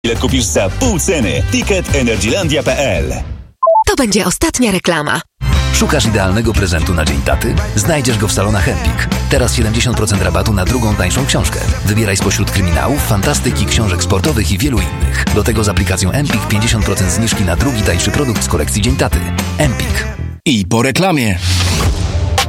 Bilet kupisz za pół ceny. Ticket energylandia.pl. To będzie ostatnia reklama. Szukasz idealnego prezentu na Dzień Taty? Znajdziesz go w salonach Empik. Teraz 70% rabatu na drugą tańszą książkę. Wybieraj spośród kryminałów, fantastyki, książek sportowych i wielu innych. Do tego z aplikacją Empik 50% zniżki na drugi tańszy produkt z kolekcji Dzień Taty. Empik. I po reklamie.